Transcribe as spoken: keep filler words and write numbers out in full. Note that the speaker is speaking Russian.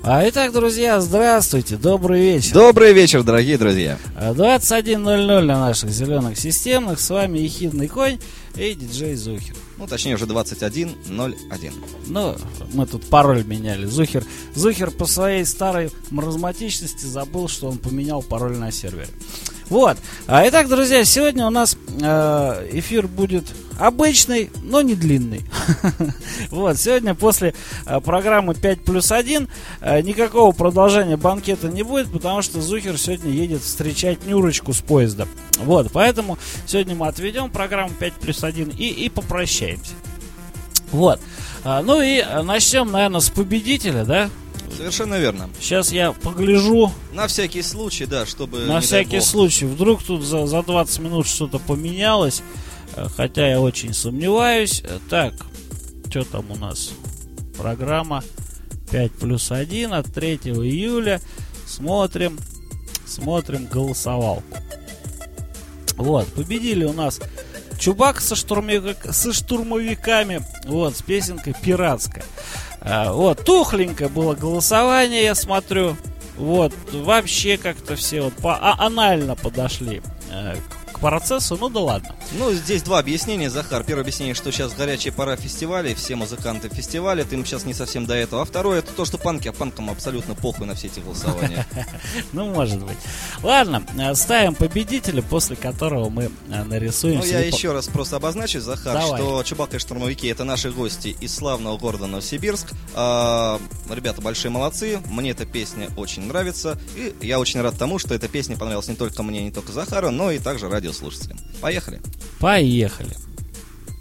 А, итак, друзья, здравствуйте, добрый вечер. Добрый вечер, дорогие друзья. двадцать один ноль ноль на наших зеленых системных. С вами Ехидный Конь и диджей Зухер. Ну, точнее, уже двадцать один ноль один. Ну, мы тут пароль меняли. Зухер, Зухер по своей старой маразматичности забыл, что он поменял пароль на сервере. Вот. А, итак, друзья, сегодня у нас э, эфир будет обычный, но не длинный. Вот, сегодня после э, программы пять плюс один э, никакого продолжения банкета не будет, потому что Зухер сегодня едет встречать Нюрочку с поезда. Вот, поэтому сегодня мы отведем программу пять плюс один и, и попрощаемся. Вот. А, ну и начнем, наверное, с победителя, да? Совершенно верно. Сейчас я погляжу. На всякий случай, да, чтобы... На всякий случай. Вдруг тут за, за двадцать минут что-то поменялось. Хотя я очень сомневаюсь. Так, что там у нас? Программа пять плюс один от третьего июля. Смотрим. Смотрим голосовалку. Вот, победили у нас Чубак со, штурмовик, со штурмовиками. Вот, с песенкой «Пиратская». А, вот, тухленькое было голосование, я смотрю. Вот, вообще как-то все вот по- а- анально подошли э, к процессу, ну да ладно. Ну, здесь два объяснения, Захар. Первое объяснение, что сейчас горячая пора фестивалей, все музыканты фестиваля, им сейчас не совсем до этого. А второе, это то, что панки, а панкам абсолютно похуй на все эти голосования. Ну, может быть. Ладно, ставим победителя, после которого мы нарисуем. Ну, я еще раз просто обозначу, Захар, что Чубак и штурмовики — это наши гости из славного города Новосибирск. Ребята большие молодцы, мне эта песня очень нравится, и я очень рад тому, что эта песня понравилась не только мне, не только Захару, но и также радиослушателям. Поехали! Поехали!